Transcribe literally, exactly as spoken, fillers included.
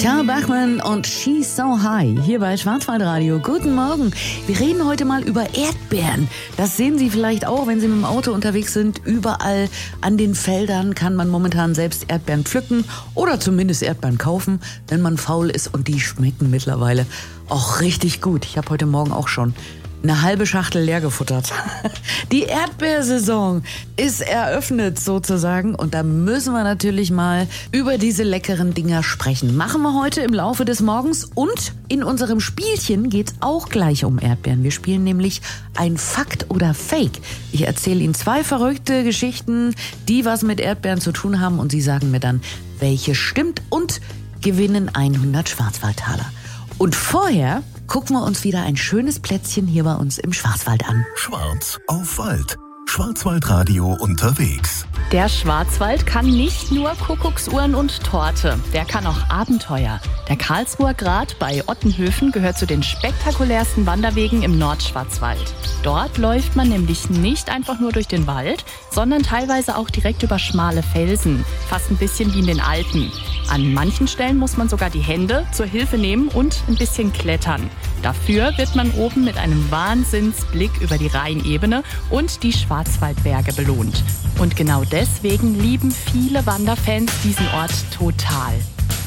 Tara Bachmann und She's So High hier bei Schwarzwaldradio. Guten Morgen. Wir reden heute mal über Erdbeeren. Das sehen Sie vielleicht auch, wenn Sie mit dem Auto unterwegs sind. Überall an den Feldern kann man momentan selbst Erdbeeren pflücken oder zumindest Erdbeeren kaufen, wenn man faul ist. Und die schmecken mittlerweile auch richtig gut. Ich habe heute Morgen auch schon eine halbe Schachtel leer gefuttert. Die Erdbeersaison ist eröffnet sozusagen und da müssen wir natürlich mal über diese leckeren Dinger sprechen. Machen wir heute im Laufe des Morgens und in unserem Spielchen geht's auch gleich um Erdbeeren. Wir spielen nämlich ein Fakt oder Fake. Ich erzähle Ihnen zwei verrückte Geschichten, die was mit Erdbeeren zu tun haben und Sie sagen mir dann, welche stimmt und gewinnen hundert Schwarzwaldtaler. Und vorher gucken wir uns wieder ein schönes Plätzchen hier bei uns im Schwarzwald an. Schwarz auf Wald. Schwarzwaldradio unterwegs. Der Schwarzwald kann nicht nur Kuckucksuhren und Torte, der kann auch Abenteuer. Der Karlsruher Grat bei Ottenhöfen gehört zu den spektakulärsten Wanderwegen im Nordschwarzwald. Dort läuft man nämlich nicht einfach nur durch den Wald, sondern teilweise auch direkt über schmale Felsen, fast ein bisschen wie in den Alpen. An manchen Stellen muss man sogar die Hände zur Hilfe nehmen und ein bisschen klettern. Dafür wird man oben mit einem Wahnsinnsblick über die Rheinebene und die Schwarzwaldberge belohnt. Und genau deswegen lieben viele Wanderfans diesen Ort total.